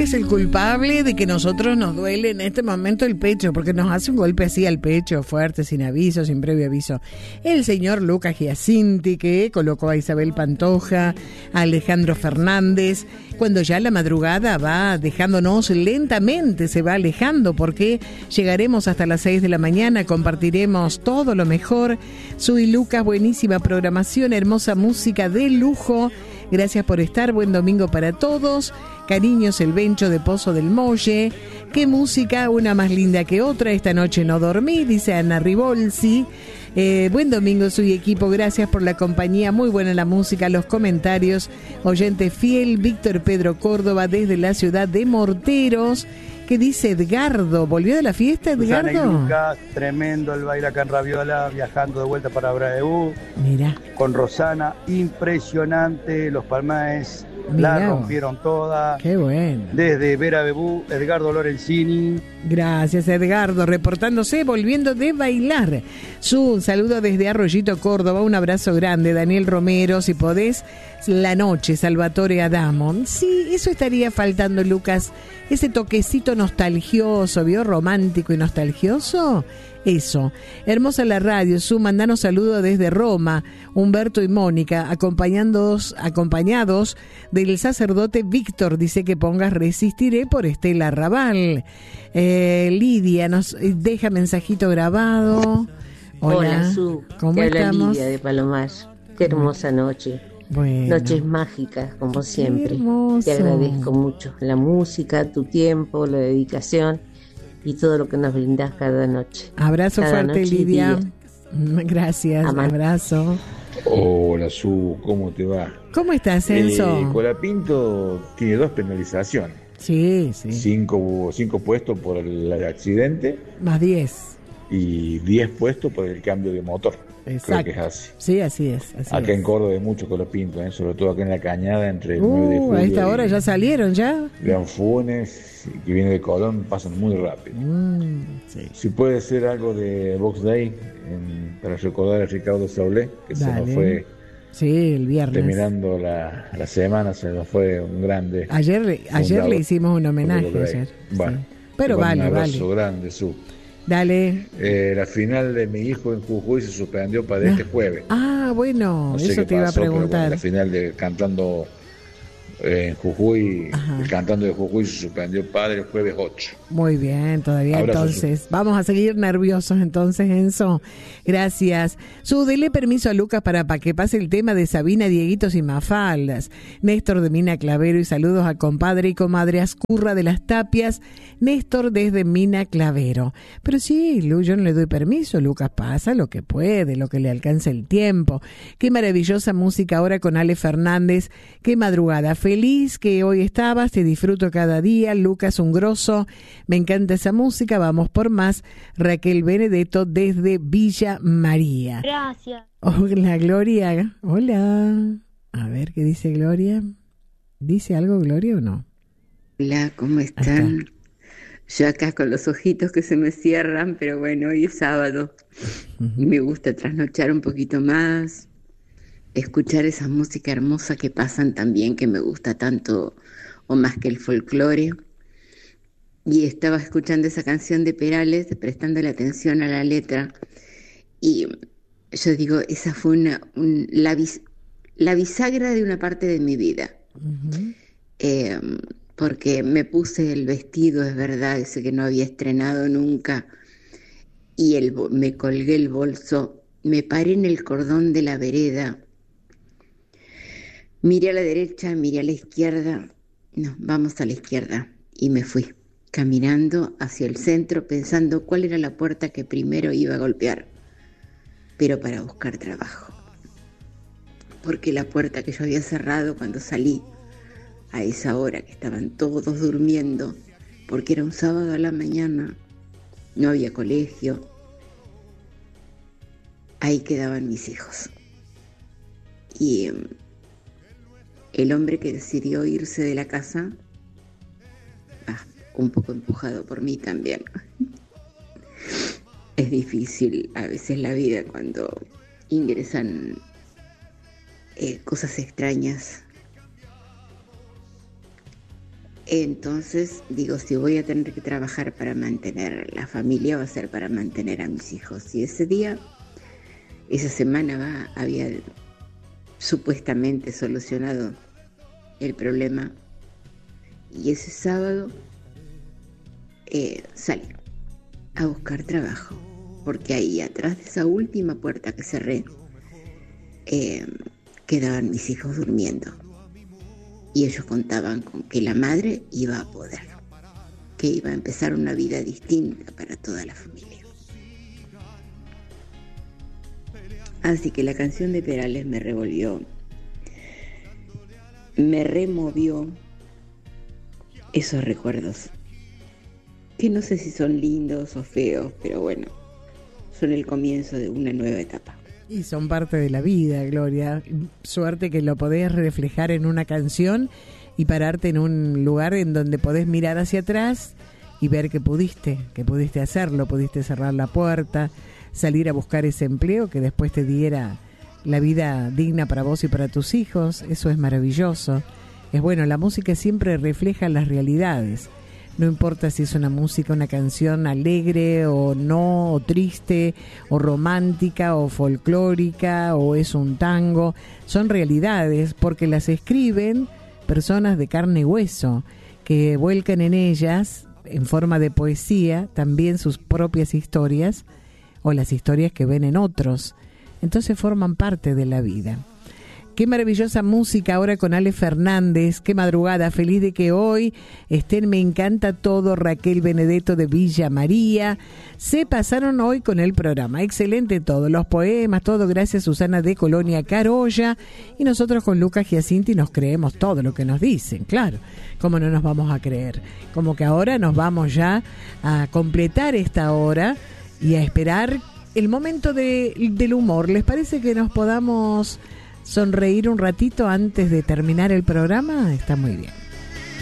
es el culpable de que nosotros nos duele en este momento el pecho, porque nos hace un golpe así al pecho, fuerte, sin aviso, sin previo aviso. El señor Lucas Giacinti, que colocó a Isabel Pantoja, a Alejandro Fernández, cuando ya la madrugada va dejándonos lentamente, se va alejando, porque llegaremos hasta las 6 de la mañana, compartiremos todo lo mejor. Soy Lucas, buenísima programación, hermosa música de lujo. Gracias por estar, buen domingo para todos. Cariños, el Bencho de Pozo del Molle. Qué música, una más linda que otra. Esta noche no dormí, dice Ana Ribolsi. Buen domingo, soy equipo, gracias por la compañía, muy buena la música, los comentarios. Oyente fiel, Víctor Pedro Córdoba desde la ciudad de Morteros. ¿Qué dice Edgardo? ¿Volvió de la fiesta, Edgardo? Susana y Lucas, tremendo el baile acá en Raviola, viajando de vuelta para Braeú. Mira. Con Rosana, impresionante, los Palmaes la rompieron toda. Qué bueno. Desde Vera Bebú, Edgardo Lorenzini. Gracias, Edgardo, reportándose, volviendo de bailar. Un saludo desde Arroyito, Córdoba, un abrazo grande. Daniel Romero, si podés, la noche, Salvatore Adamo. Sí, eso estaría faltando, Lucas. Ese toquecito nostalgioso, ¿vio? Romántico y nostalgioso. Eso. Hermosa la radio, mandanos saludos desde Roma, Humberto y Mónica, acompañados del sacerdote Víctor, dice que pongas Resistiré por Estela Raval. Lidia nos deja mensajito grabado. Hola Su, ¿cómo te habla estamos? Lidia de Palomar. Qué hermosa noche. Bueno. Noches mágicas, como siempre. Hermoso. Te agradezco mucho la música, tu tiempo, la dedicación y todo lo que nos brindas cada noche. Abrazo cada fuerte, noche Lidia. Gracias, abrazo. Hola, Su, ¿cómo te va? ¿Cómo estás, Enzo? Colapinto tiene 2 penalizaciones. Sí. 5 puestos por el accidente. Más 10. Y 10 puestos por el cambio de motor. Exacto. Creo que es así. Sí, así es. Acá en Córdoba hay mucho colapinto, sobre todo acá en la Cañada, entre el 9 de julio a esta hora ya salieron, ¿ya? León Funes, que viene de Colón, pasan muy rápido. Sí. Si puede ser algo de Box Day, para recordar a Ricardo Saulé, que se nos fue. Sí, el viernes. Terminando la semana, se nos fue un grande. Ayer le hicimos un homenaje. Ayer. Bueno, sí. Pero vale. Un abrazo grande, Su. Dale. La final de mi hijo en Jujuy se suspendió para este jueves. Ah, bueno, no sé eso te iba a preguntar. Bueno, la final de cantando en Jujuy, el cantando de Jujuy se suspendió para el jueves 8. Muy bien, todavía Abrazo, entonces. Vamos a seguir nerviosos entonces, Enzo. Gracias. Dele permiso a Lucas para que pase el tema de Sabina, Dieguitos y Mafaldas. Néstor de Mina Clavero y saludos a compadre y comadre Ascurra de las Tapias. Néstor desde Mina Clavero. Pero sí, yo no le doy permiso. Lucas pasa lo que puede, lo que le alcance el tiempo. Qué maravillosa música ahora con Ale Fernández. Qué madrugada. Feliz que hoy estabas, te disfruto cada día. Lucas, un grosso. Me encanta esa música, vamos por más. Raquel Benedetto desde Villa María. Gracias. Hola, Gloria. Hola. A ver, ¿qué dice Gloria? ¿Dice algo Gloria o no? Hola, ¿cómo están? Yo acá con los ojitos que se me cierran, pero bueno, hoy es sábado. Y me gusta trasnochar un poquito más, escuchar esa música hermosa que pasan también, que me gusta tanto o más que el folclore. Y estaba escuchando esa canción de Perales, prestándole atención a la letra, y yo digo, esa fue la bisagra de una parte de mi vida. Porque me puse el vestido, es verdad, ese que no había estrenado nunca, y me colgué el bolso, me paré en el cordón de la vereda, miré a la derecha, miré a la izquierda, no, vamos a la izquierda, y me fui caminando hacia el centro pensando cuál era la puerta que primero iba a golpear, pero para buscar trabajo, porque la puerta que yo había cerrado cuando salí a esa hora que estaban todos durmiendo, porque era un sábado a la mañana, no había colegio, ahí quedaban mis hijos. Y el hombre que decidió irse de la casa, un poco empujado por mí también. Es difícil a veces la vida cuando ingresan cosas extrañas. Entonces digo, si voy a tener que trabajar para mantener la familia, va a ser para mantener a mis hijos. Y ese día, esa semana había supuestamente solucionado el problema. Y ese sábado salí a buscar trabajo, porque ahí atrás de esa última puerta que cerré, quedaban mis hijos durmiendo. Y ellos contaban con que la madre iba a poder, que iba a empezar una vida distinta para toda la familia. Así que la canción de Perales me removió esos recuerdos, que no sé si son lindos o feos, pero bueno, son el comienzo de una nueva etapa. Y son parte de la vida, Gloria. Suerte que lo podés reflejar en una canción y pararte en un lugar en donde podés mirar hacia atrás y ver que pudiste hacerlo, pudiste cerrar la puerta, salir a buscar ese empleo que después te diera la vida digna para vos y para tus hijos. Eso es maravilloso. Es bueno, la música siempre refleja las realidades. No importa si es una música, una canción alegre o no, o triste, o romántica, o folclórica, o es un tango. Son realidades porque las escriben personas de carne y hueso, que vuelcan en ellas, en forma de poesía, también sus propias historias, o las historias que ven en otros. Entonces forman parte de la vida. Qué maravillosa música ahora con Ale Fernández, qué madrugada, feliz de que hoy estén, me encanta todo, Raquel Benedetto de Villa María, se pasaron hoy con el programa, excelente todo, los poemas, todo, gracias Susana de Colonia Carolla, y nosotros con Lucas Giacinti nos creemos todo lo que nos dicen, claro, cómo no nos vamos a creer, como que ahora nos vamos ya a completar esta hora y a esperar el momento del humor. ¿Les parece que nos podamos sonreír un ratito antes de terminar el programa? Está muy bien.